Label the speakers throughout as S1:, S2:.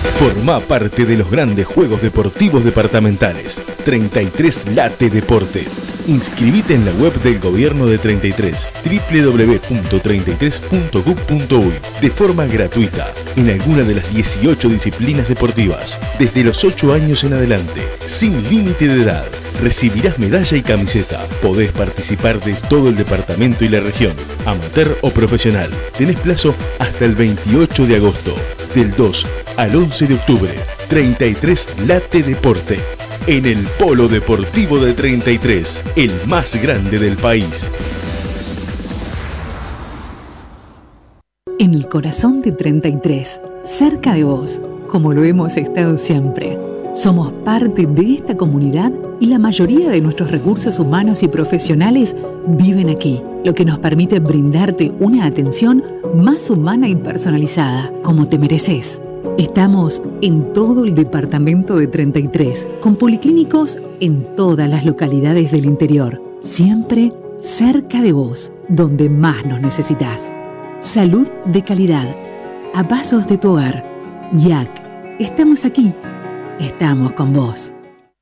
S1: Formá parte de los grandes juegos deportivos departamentales. 33 Late Deporte. Inscribite en la web del Gobierno de 33, www.33.gov.uy, de forma gratuita, en alguna de las 18 disciplinas deportivas, desde los 8 años en adelante, sin límite de edad. Recibirás medalla y camiseta. Podés participar de todo el departamento y la región, amateur o profesional. Tenés plazo hasta el 28 de agosto, del 2 al 11 de octubre. 33 Late Deporte. En el Polo Deportivo de 33, el más grande del país.
S2: En el corazón de 33, cerca de vos, como lo hemos estado siempre. Somos parte de esta comunidad y la mayoría de nuestros recursos humanos y profesionales viven aquí, lo que nos permite brindarte una atención más humana y personalizada, como te mereces. Estamos en todo el departamento de 33, con policlínicos en todas las localidades del interior, siempre cerca de vos, donde más nos necesitas. Salud de calidad, a pasos de tu hogar. YAC, estamos aquí, estamos con vos.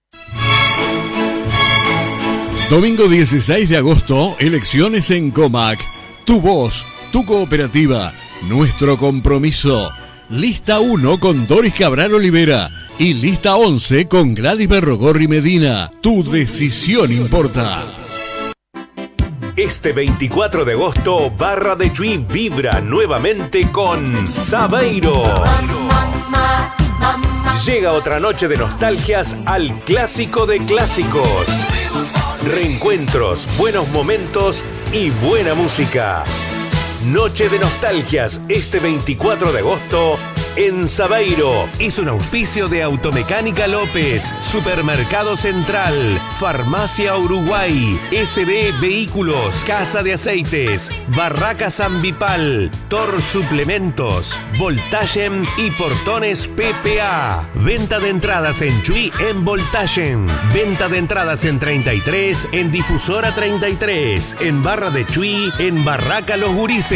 S3: Domingo 16 de agosto, elecciones en Comac. Tu voz, tu cooperativa, nuestro compromiso. Lista 1 con Doris Cabral Olivera y lista 11 con Gladys Berrogorri Medina. Tu decisión importa.
S4: Este 24 de agosto, Barra de Chuy vibra nuevamente con Sabeiro. Llega otra noche de nostalgias al clásico de clásicos. Reencuentros, buenos momentos y buena música. Noche de nostalgias este 24 de agosto en Sabeiro. Es un auspicio de Automecánica López, Supermercado Central, Farmacia Uruguay, SB Vehículos, Casa de Aceites, Barracas Ambipal, Tor Suplementos, Voltagen y Portones PPA. Venta de entradas en Chuy en Voltagen. Venta de entradas en 33, en Difusora 33, en Barra de Chuy, en Barraca Los Gurises.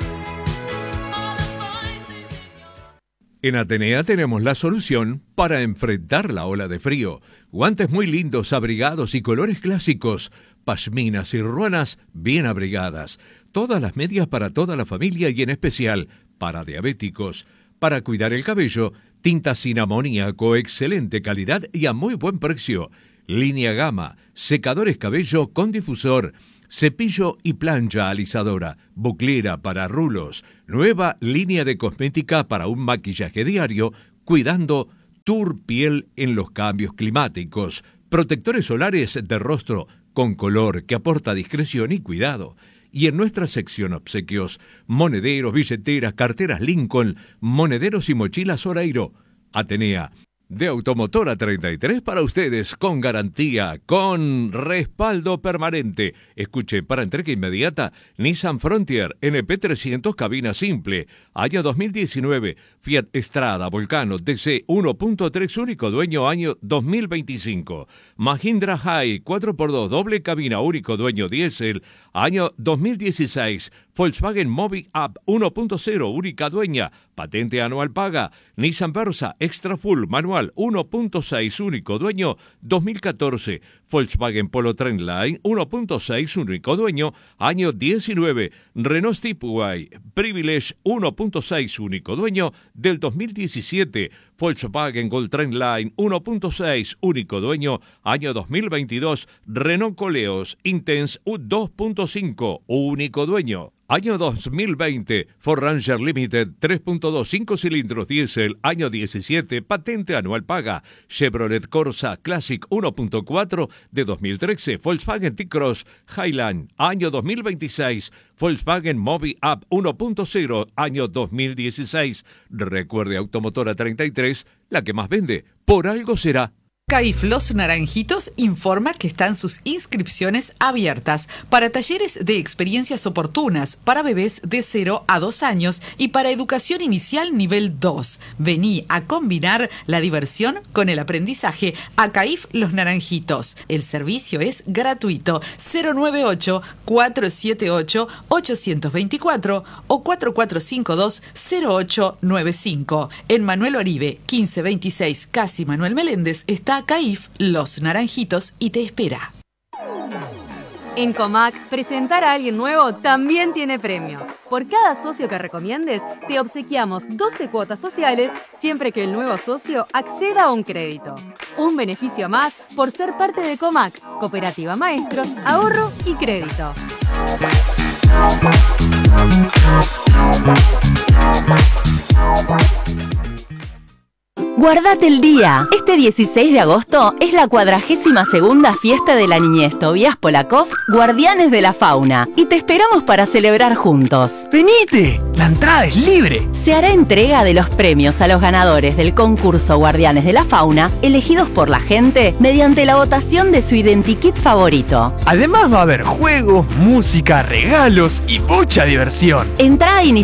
S3: En Atenea tenemos la solución para enfrentar la ola de frío. Guantes muy lindos, abrigados y colores clásicos. Pashminas y ruanas bien abrigadas. Todas las medias para toda la familia y en especial para diabéticos. Para cuidar el cabello, tinta sin amoníaco, excelente calidad y a muy buen precio. Línea Gama, secadores cabello con difusor. Cepillo y plancha alisadora, buclera para rulos, nueva línea de cosmética para un maquillaje diario, cuidando tu piel en los cambios climáticos, protectores solares de rostro con color que aporta discreción y cuidado. Y en nuestra sección obsequios, monederos, billeteras, carteras Lincoln, monederos y mochilas Oreiro. Atenea. De Automotora 33 para ustedes, con garantía, con respaldo permanente. Escuche, para entrega inmediata, Nissan Frontier NP300 cabina simple, año 2019, Fiat Strada Volcano TC 1.3 único dueño, año 2025. Mahindra High 4x2 doble cabina único dueño diésel, año 2016. Volkswagen Mobi Up 1.0 única dueña, patente anual paga. Nissan Versa Extra Full manual 1.6 único dueño 2014. Volkswagen Polo Trendline 1.6 único dueño año 19. Renault Stepway Privilege 1.6 único dueño del 2017. Volkswagen Gold Trendline 1.6 único dueño año 2022. Renault Coleos Intense 2.5 único dueño. Año 2020, Ford Ranger Limited 3.2 5 cilindros diésel, año 17, patente anual paga. Chevrolet Corsa Classic 1.4 de 2013, Volkswagen T-Cross Highland, año 2026, Volkswagen Mobi Up 1.0, año 2016. Recuerde, Automotora 33, la que más vende, por algo será.
S2: ACAIF Los Naranjitos informa que están sus inscripciones abiertas para talleres de experiencias oportunas para bebés de 0 a 2 años y para educación inicial nivel 2. Vení a combinar la diversión con el aprendizaje. ACAIF Los Naranjitos. El servicio es gratuito. 098-478-824 o 4452-0895. En Manuel Oribe, 1526, casi Manuel Meléndez, está ACAIF Los Naranjitos y te espera.
S5: En Comac, presentar a alguien nuevo también tiene premio. Por cada socio que recomiendes, te obsequiamos 12 cuotas sociales siempre que el nuevo socio acceda a un crédito. Un beneficio más por ser parte de Comac, Cooperativa Maestros, Ahorro y Crédito.
S6: Guardate el día. Este 16 de agosto es la 42ª fiesta de la niñez Tobías Polakov, Guardianes de la Fauna, y te esperamos para celebrar juntos.
S7: ¡Venite! La entrada es libre.
S6: Se hará entrega de los premios a los ganadores del concurso Guardianes de la Fauna, elegidos por la gente mediante la votación de su identikit favorito.
S7: Además va a haber juegos, música, regalos y mucha diversión.
S6: Entrá a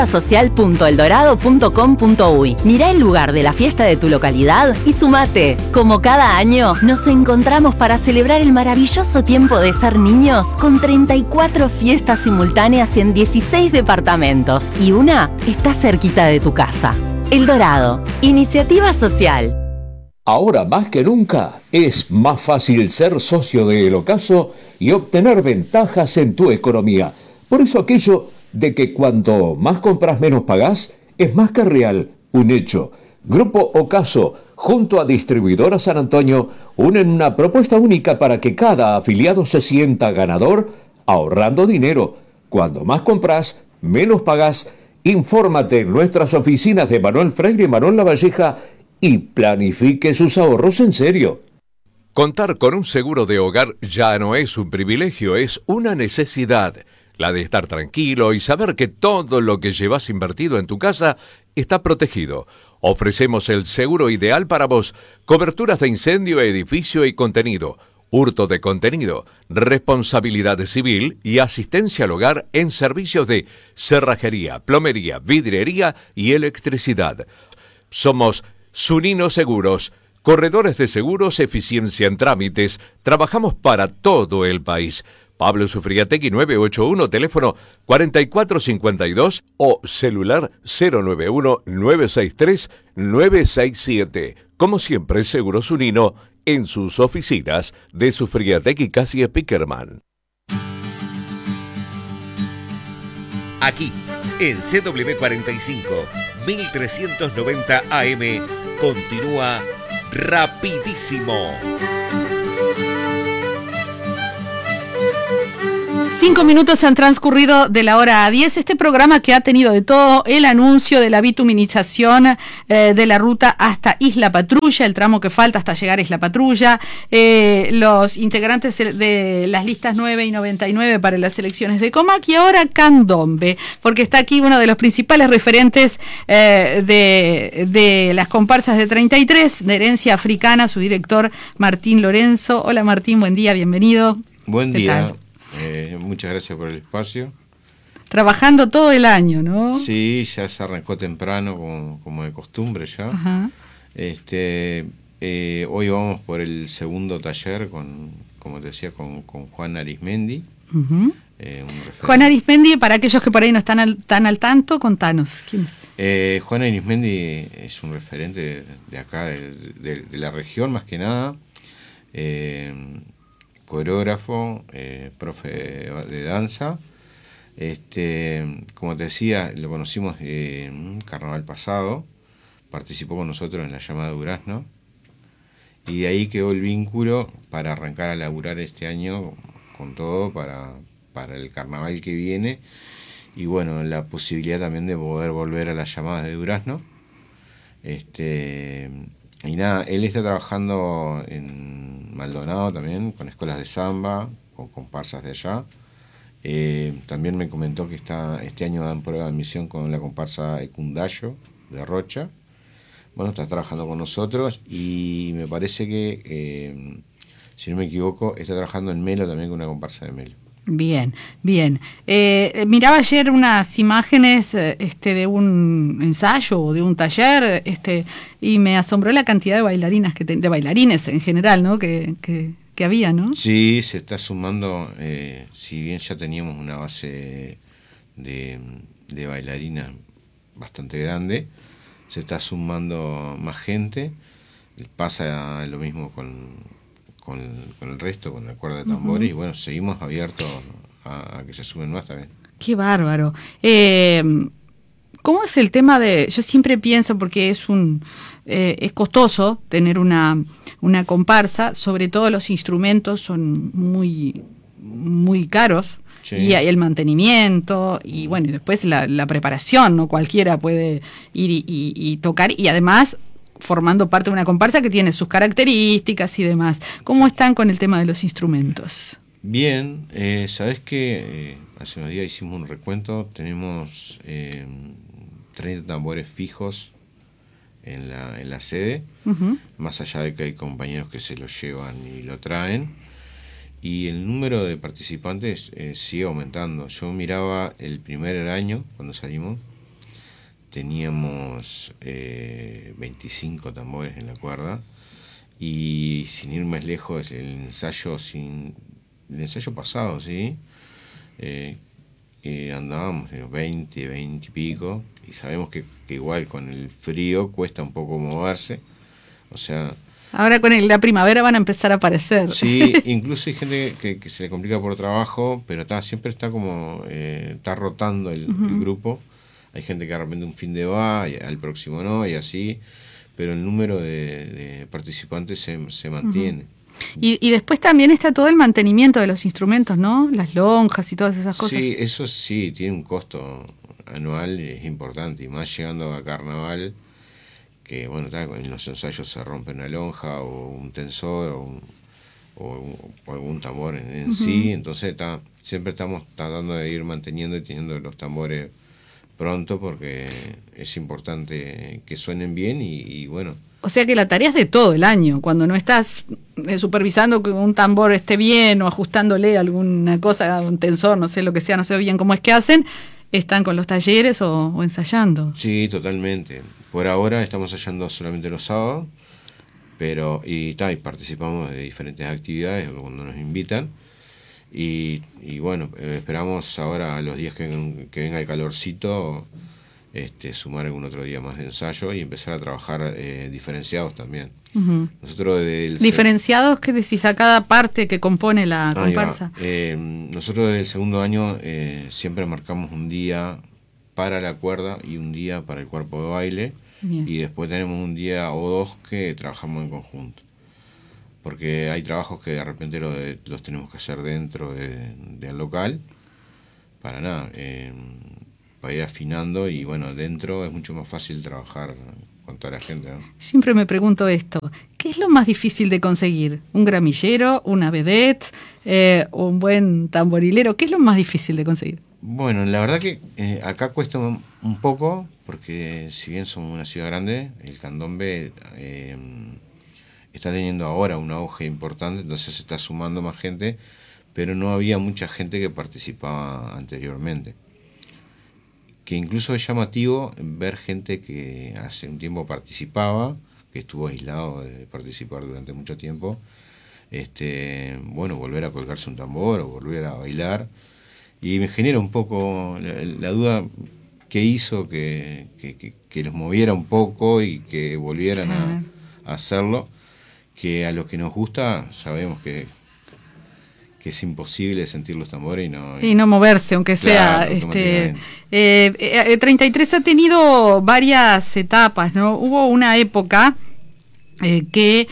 S6: iniciativasocial.eldorado.com.uy. Mirá el lugar de la fiesta de tu localidad y sumate. Como cada año, nos encontramos para celebrar el maravilloso tiempo de ser niños con 34 fiestas simultáneas en 16 departamentos y una está cerquita de tu casa. El Dorado, Iniciativa Social.
S3: Ahora más que nunca es más fácil ser socio de El Ocaso y obtener ventajas en tu economía. Por eso aquello de que cuanto más compras menos pagás es más que real, un hecho. Grupo Ocaso, junto a Distribuidora San Antonio, unen una propuesta única para que cada afiliado se sienta ganador, ahorrando dinero. Cuando más compras, menos pagás. Infórmate en nuestras oficinas de Manuel Freire y Manuel Lavalleja y planifique sus ahorros en serio. Contar con un seguro de hogar ya no es un privilegio, es una necesidad. La de estar tranquilo y saber que todo lo que llevas invertido en tu casa está protegido. Ofrecemos el seguro ideal para vos. Coberturas de incendio, edificio y contenido. Hurto de contenido. Responsabilidad civil y asistencia al hogar en servicios de cerrajería, plomería, vidriería y electricidad. Somos Zunino Seguros. Corredores de seguros, eficiencia en trámites. Trabajamos para todo el país. Pablo Sufriategui 981, teléfono 4452 o celular 091-963-967. Como siempre, Seguros Unino en sus oficinas de Sufriategui Casi Spickerman.
S8: Aquí, en CW45, 1390 AM, continúa Rapidísimo.
S9: 5 minutos han transcurrido de la hora a 10. Este programa que ha tenido de todo: el anuncio de la bituminización de la ruta hasta Isla Patrulla, el tramo que falta hasta llegar a Isla Patrulla, los integrantes de las listas 9 y 99 para las elecciones de Comac, y ahora Candombe, porque está aquí uno de los principales referentes de las comparsas de 33, de herencia africana, su director Martín Lorenzo. Hola Martín, buen día, bienvenido.
S10: Buen día.
S9: Tal?
S10: Muchas gracias por el espacio.
S9: Trabajando todo el año, ¿no?
S10: Sí, ya se arrancó temprano, como de costumbre ya.
S9: Ajá.
S10: Hoy vamos por el segundo taller, como te decía, con Juan Arismendi.
S9: Uh-huh. Juan Arismendi, para aquellos que por ahí no están tan al tanto, contanos. ¿Quién es?
S10: Juan Arismendi es un referente de acá, de la región más que nada. Coreógrafo, profe de danza. Como te decía, lo conocimos en un carnaval pasado, participó con nosotros en la llamada Durazno, y de ahí quedó el vínculo para arrancar a laburar este año con todo para el carnaval que viene, y bueno, la posibilidad también de poder volver a las llamadas de Durazno. Y nada, él está trabajando en Maldonado también, con escuelas de samba, con comparsas de allá. También me comentó que este año dan prueba de admisión con la comparsa Ecundayo de Rocha. bueno, está trabajando con nosotros y me parece que, si no me equivoco, está trabajando en Melo también con una comparsa de Melo.
S9: Bien, bien. Miraba ayer unas imágenes de un ensayo o de un taller y me asombró la cantidad de bailarinas de bailarines en general, ¿no? que había, ¿no?
S10: Sí, se está sumando, si bien ya teníamos una base de bailarinas bastante grande, se está sumando más gente. Pasa lo mismo con el resto, con la cuerda de tambores, y bueno, seguimos abiertos a que se sumen más también.
S9: Qué bárbaro. ¿Cómo es el tema yo siempre pienso, porque es costoso tener una comparsa, sobre todo los instrumentos son muy, muy caros, sí. Y hay el mantenimiento, y bueno, y después la preparación, no cualquiera puede ir y tocar, y además formando parte de una comparsa que tiene sus características y demás. ¿Cómo están con el tema de los instrumentos?
S10: Bien, sabes que hace unos días hicimos un recuento, tenemos 30 tambores fijos en la sede, más allá de que hay compañeros que se lo llevan y lo traen, y el número de participantes sigue aumentando. Yo miraba el primer año, cuando salimos, teníamos 25 tambores en la cuerda, y sin ir más lejos, el ensayo pasado, ¿sí? Andábamos 20 y pico, y sabemos que igual con el frío cuesta un poco moverse, o sea...
S9: Ahora con la primavera van a empezar a aparecer.
S10: Sí, incluso hay gente que se le complica por trabajo, pero siempre está como, está rotando el grupo. Hay gente que de repente un fin de va, y al próximo no, y así, pero el número de participantes se mantiene.
S9: Y después también está todo el mantenimiento de los instrumentos, ¿no? Las lonjas y todas esas cosas.
S10: Sí, eso sí, tiene un costo anual, es importante, y más llegando a carnaval, que bueno, en los ensayos se rompe una lonja o un tensor o algún tambor en sí, entonces siempre estamos tratando de ir manteniendo y teniendo los tambores pronto, porque es importante que suenen bien y bueno.
S9: O sea que la tarea es de todo el año, cuando no estás supervisando que un tambor esté bien o ajustándole alguna cosa, un tensor, no sé lo que sea, no sé bien cómo es que hacen, están con los talleres o ensayando.
S10: Sí, totalmente. Por ahora estamos ensayando solamente los sábados, pero y participamos de diferentes actividades cuando nos invitan. Y bueno, esperamos ahora a los días que venga el calorcito, sumar algún otro día más de ensayo y empezar a trabajar diferenciados también. Nosotros
S9: ¿Diferenciados qué decís a cada parte que compone la comparsa?
S10: Nosotros desde el segundo año siempre marcamos un día para la cuerda y un día para el cuerpo de baile. Bien. Y después tenemos un día o dos que trabajamos en conjunto. Porque hay trabajos que de repente los tenemos que hacer dentro del local, para ir afinando, y bueno, dentro es mucho más fácil trabajar con toda la gente, ¿no?
S9: Siempre me pregunto esto, ¿qué es lo más difícil de conseguir? ¿Un gramillero, una vedette, un buen tamborilero? ¿Qué es lo más difícil de conseguir?
S10: Bueno, la verdad que acá cuesta un poco, porque si bien somos una ciudad grande, el candombe está teniendo ahora un auge importante, entonces se está sumando más gente, pero no había mucha gente que participaba anteriormente. Que incluso es llamativo ver gente que hace un tiempo participaba, que estuvo aislado de participar durante mucho tiempo, bueno, volver a colgarse un tambor o volver a bailar, y me genera un poco la duda que hizo que los moviera un poco y que volvieran a hacerlo, que a los que nos gusta sabemos que es imposible sentir los tambores y no
S9: moverse, aunque sea.
S10: Claro,
S9: 33 ha tenido varias etapas, ¿no? Hubo una época que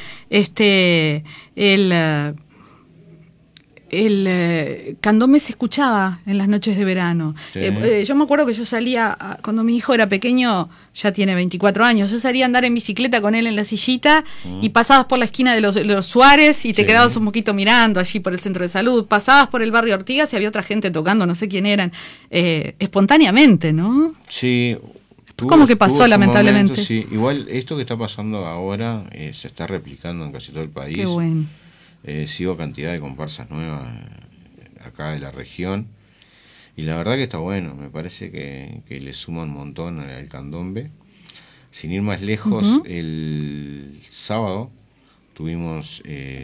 S9: el candombe se escuchaba en las noches de verano. Sí. Yo me acuerdo que yo salía, cuando mi hijo era pequeño, ya tiene 24 años, yo salía a andar en bicicleta con él en la sillita y pasabas por la esquina de los Suárez y te quedabas un poquito mirando allí por el centro de salud, pasabas por el barrio Ortigas y había otra gente tocando, no sé quién eran, espontáneamente, ¿no?
S10: Sí,
S9: como que pasó lamentablemente.
S10: Momento, sí. Igual esto que está pasando ahora se está replicando en casi todo el país.
S9: Qué bueno.
S10: Sigo cantidad de comparsas nuevas acá de la región. Y la verdad que está bueno, me parece que le suma un montón al candombe. Sin ir más lejos, el sábado tuvimos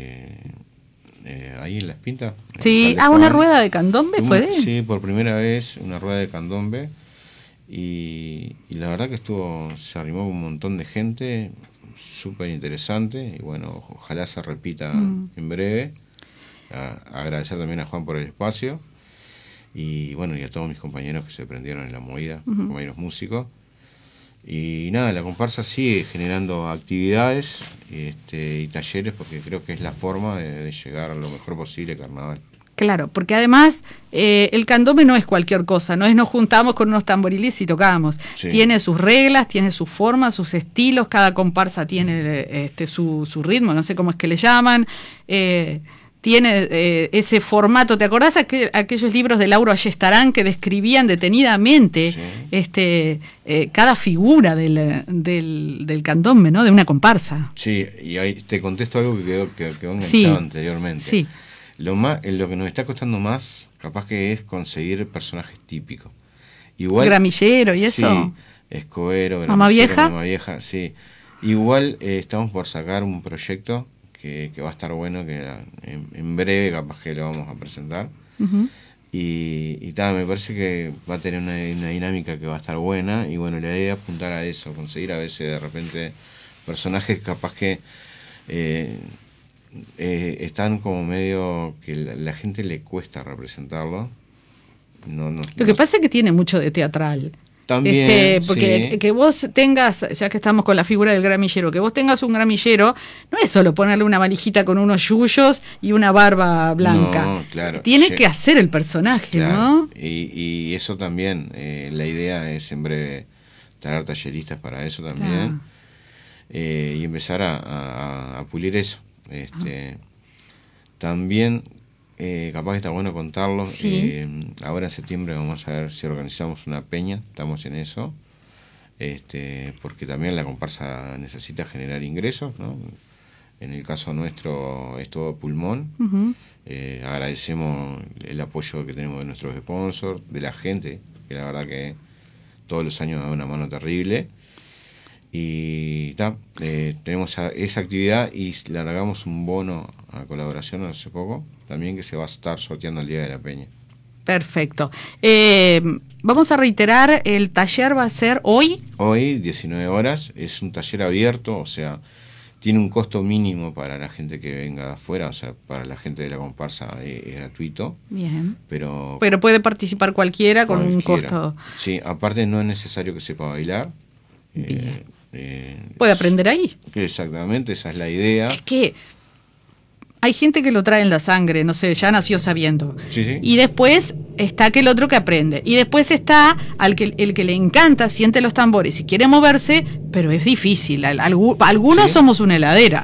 S10: ahí en Las Pintas.
S9: Sí, una rueda de candombe fue.
S10: Sí, por primera vez una rueda de candombe. Y la verdad que se arrimó un montón de gente, súper interesante. Y bueno, ojalá se repita en breve. Agradecer también a Juan por el espacio. Y bueno, y a todos mis compañeros que se prendieron en la movida, compañeros músicos. Y nada, la comparsa sigue generando actividades y talleres, porque creo que es la forma de llegar a lo mejor posible al carnaval.
S9: Claro, porque además el candombe no es cualquier cosa, no es nos juntamos con unos tamboriles y tocamos. Sí. Tiene sus reglas, tiene sus formas, sus estilos, cada comparsa tiene su ritmo, no sé cómo es que le llaman. Tiene ese formato. ¿Te acordás aquellos libros de Lauro Ayestarán que describían detenidamente cada figura del candombe, ¿no? De una comparsa.
S10: Sí, y ahí te contesto algo que quedó enganchado anteriormente.
S9: Sí.
S10: Lo que nos está costando más, capaz que es conseguir personajes típicos. Igual,
S9: Gramillero y eso.
S10: Sí, Escobero,
S9: Mamá Vieja.
S10: Mamá Vieja, sí. Igual estamos por sacar un proyecto que va a estar bueno, que en breve capaz que lo vamos a presentar. Y me parece que va a tener una dinámica que va a estar buena. Y bueno, la idea es apuntar a eso, conseguir a veces de repente personajes capaz que están como medio que la gente le cuesta representarlo.
S9: Lo que pasa es que tiene mucho de teatral.
S10: También,
S9: porque
S10: sí.
S9: Que vos tengas, ya que estamos con la figura del gramillero, que vos tengas un gramillero, no es solo ponerle una valijita con unos yuyos y una barba blanca.
S10: No, claro.
S9: Tiene que hacer el personaje,
S10: claro.
S9: ¿no?
S10: Y eso también, la idea es en breve traer talleristas para eso también. Y empezar a pulir eso. También capaz que está bueno contarlo.
S9: Sí.
S10: Ahora en septiembre vamos a ver si organizamos una peña, estamos en eso, porque también la comparsa necesita generar ingresos, ¿no? En el caso nuestro es todo pulmón. Agradecemos el apoyo que tenemos de nuestros sponsors, de la gente, que la verdad que todos los años da una mano terrible. Y tenemos esa actividad y largamos un bono a colaboración hace poco, también, que se va a estar sorteando el día de la peña.
S9: Perfecto. Vamos a reiterar, el taller va a ser hoy.
S10: Hoy, 19 horas, es un taller abierto, o sea, tiene un costo mínimo para la gente que venga de afuera, o sea, para la gente de la comparsa es gratuito.
S9: Bien.
S10: Pero
S9: puede participar cualquiera con un costo.
S10: Sí, aparte no es necesario que sepa bailar.
S9: Puede aprender ahí.
S10: Exactamente, esa es la idea.
S9: Es que hay gente que lo trae en la sangre, no sé, ya nació sabiendo.
S10: Sí.
S9: Y después está aquel otro que aprende. Y después está el que le encanta, siente los tambores y quiere moverse, pero es difícil. Algunos somos una heladera.